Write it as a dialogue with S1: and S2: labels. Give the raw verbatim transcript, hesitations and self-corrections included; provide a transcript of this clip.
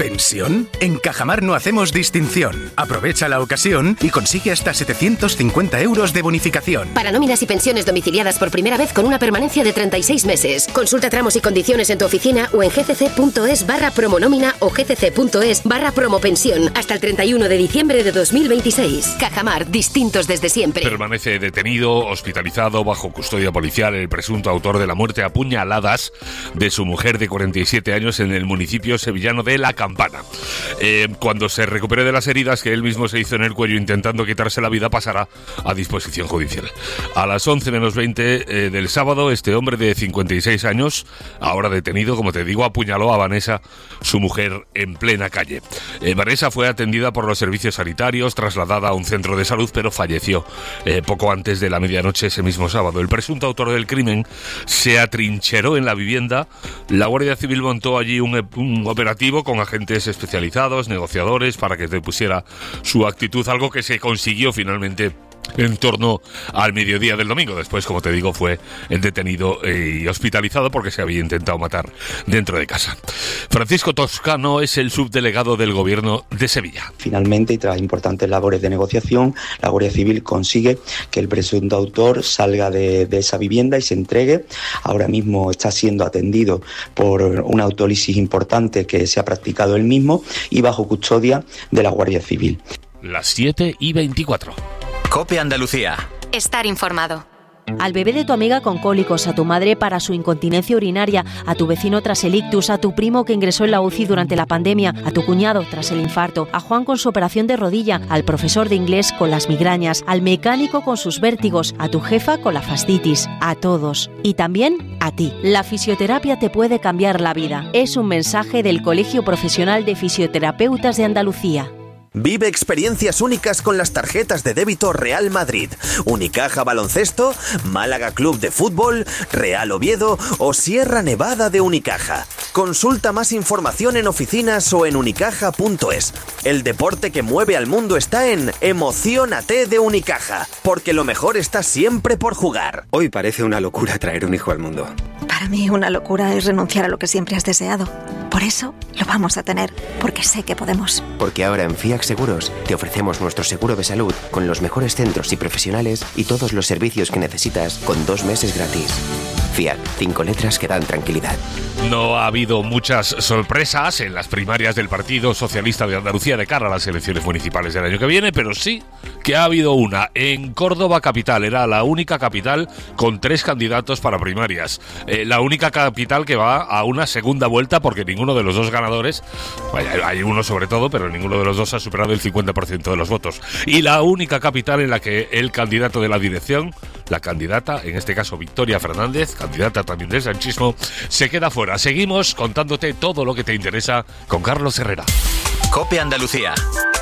S1: ¿Pensión? En Cajamar no hacemos distinción. Aprovecha la ocasión y consigue hasta setecientos cincuenta euros de bonificación.
S2: Para nóminas y pensiones domiciliadas por primera vez con una permanencia de treinta y seis meses. Consulta tramos y condiciones en tu oficina o en gcc.es barra promonómina o gcc.es barra promopensión hasta el treinta y uno de diciembre de dos mil veintiséis. Cajamar, distintos desde siempre.
S3: Permanece detenido, hospitalizado, bajo custodia policial, el presunto autor de la muerte a puñaladas de su mujer de cuarenta y siete años en el municipio sevillano de La Campana. Eh, cuando se recupere de las heridas que él mismo se hizo en el cuello intentando quitarse la vida, pasará a disposición judicial. A las once menos veinte eh, del sábado, este hombre de cincuenta y seis años, ahora detenido, como te digo, apuñaló a Vanessa, su mujer, en plena calle. Eh, Vanessa fue atendida por los servicios sanitarios, trasladada a un centro de salud, pero falleció eh, poco antes de la medianoche ese mismo sábado. El presunto autor del crimen se atrincheró en la vivienda. La Guardia Civil montó allí un, un operativo con agentes especializados, negociadores, para que depusiera su actitud, algo que se consiguió finalmente en torno al mediodía del domingo. Después, como te digo, fue detenido y hospitalizado porque se había intentado matar dentro de casa. Francisco Toscano es el subdelegado del Gobierno de Sevilla.
S4: Finalmente, y tras importantes labores de negociación, la Guardia Civil consigue que el presunto autor salga de, de esa vivienda y se entregue. Ahora mismo está siendo atendido por una autólisis importante que se ha practicado él mismo y bajo custodia de la Guardia Civil.
S3: Las siete y veinticuatro.
S5: COPE Andalucía.
S6: Estar informado.
S7: Al bebé de tu amiga con cólicos, a tu madre para su incontinencia urinaria, a tu vecino tras el ictus, a tu primo que ingresó en la U C I durante la pandemia, a tu cuñado tras el infarto, a Juan con su operación de rodilla, al profesor de inglés con las migrañas, al mecánico con sus vértigos, a tu jefa con la fascitis, a todos. Y también a ti. La fisioterapia te puede cambiar la vida. Es un mensaje del Colegio Profesional de Fisioterapeutas de Andalucía.
S5: Vive experiencias únicas con las tarjetas de débito Real Madrid, Unicaja Baloncesto, Málaga Club de Fútbol, Real Oviedo o Sierra Nevada de Unicaja. Consulta más información en oficinas o en unicaja punto es. El deporte que mueve al mundo está en Emociónate de Unicaja, porque lo mejor está siempre por jugar.
S8: Hoy parece una locura traer un hijo al mundo.
S9: Para mí una locura es renunciar a lo que siempre has deseado. Por eso lo vamos a tener, porque sé que podemos.
S8: Porque ahora en Fiac Seguros te ofrecemos nuestro seguro de salud con los mejores centros y profesionales y todos los servicios que necesitas con dos meses gratis. Fiac, cinco letras que dan tranquilidad.
S3: No ha habido muchas sorpresas en las primarias del Partido Socialista de Andalucía de cara a las elecciones municipales del año que viene, pero sí que ha habido una en Córdoba capital. Era la única capital con tres candidatos para primarias. Eh, la única capital que va a una segunda vuelta porque ninguno de los dos ganadores, vaya, hay uno sobre todo, pero ninguno de los dos ha superado el cincuenta por ciento de los votos. Y la única capital en la que el candidato de la dirección, la candidata, en este caso Victoria Fernández, candidata también del sanchismo, se queda fuera. Seguimos contándote todo lo que te interesa con Carlos Herrera.
S5: COPE Andalucía.